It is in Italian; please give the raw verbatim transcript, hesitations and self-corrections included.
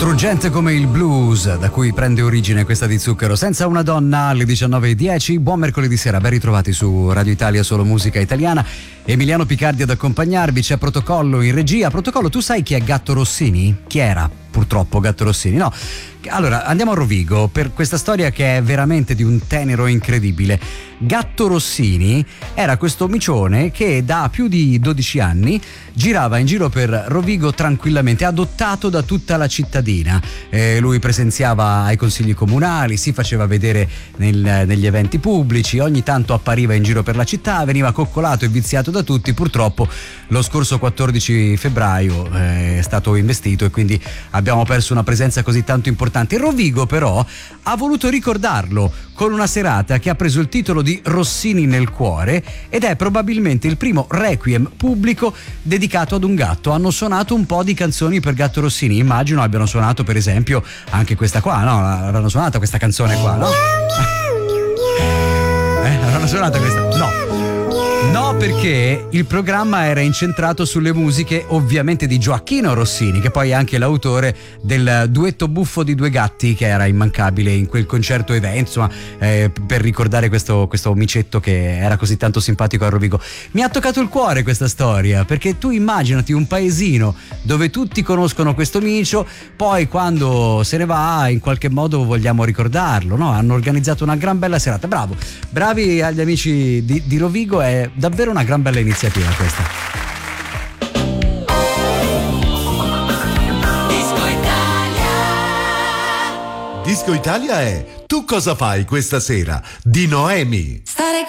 Struggente come il blues, da cui prende origine questa di Zucchero. Senza una donna alle diciannove e dieci. Buon mercoledì sera, ben ritrovati su Radio Italia, solo musica italiana. Emiliano Picardi ad accompagnarvi, c'è Protocollo in regia. Protocollo, tu sai chi è Gatto Rossini? Chi era purtroppo Gatto Rossini? No. Allora, andiamo a Rovigo per questa storia che è veramente di un tenero incredibile. Gatto Rossini era questo micione che da più di dodici anni girava in giro per Rovigo tranquillamente, adottato da tutta la cittadina. Eh, lui presenziava ai consigli comunali, si faceva vedere nel, negli eventi pubblici, ogni tanto appariva in giro per la città, veniva coccolato e viziato da tutti. Purtroppo lo scorso quattordici febbraio eh, è stato investito e quindi abbiamo perso una presenza così tanto importante. Rovigo però ha voluto ricordarlo con una serata che ha preso il titolo di Rossini nel cuore ed è probabilmente il primo requiem pubblico dedicato ad un gatto. Hanno suonato un po' di canzoni per Gatto Rossini, immagino abbiano suonato per esempio anche questa qua, no? Avranno suonato questa canzone qua, no? Eh, avranno suonato questa? No. No, perché il programma era incentrato sulle musiche ovviamente di Gioacchino Rossini, che poi è anche l'autore del duetto buffo di due gatti che era immancabile in quel concerto evento, insomma, eh, per ricordare questo, questo micetto che era così tanto simpatico a Rovigo. Mi ha toccato il cuore questa storia, perché tu immaginati un paesino dove tutti conoscono questo micio, poi quando se ne va in qualche modo vogliamo ricordarlo, no? Hanno organizzato una gran bella serata. Bravo, bravi agli amici di, di Rovigo, è davvero una gran bella iniziativa questa. Disco Italia. Disco Italia è Tu cosa fai questa sera di Noemi. Stare